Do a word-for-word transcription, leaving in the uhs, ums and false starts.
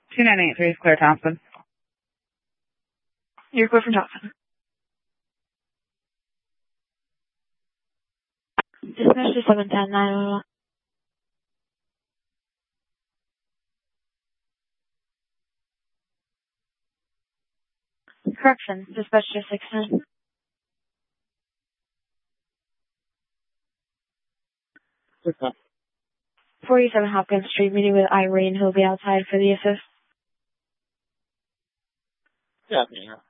two nine eight three is Claire Thompson. You're Claire from Thompson. Dispatch to seven ten nine one one. Correction. Dispatch to six ten. forty-seven Hopkins Street, meeting with Irene, who'll be outside for the assist. Yeah, yeah.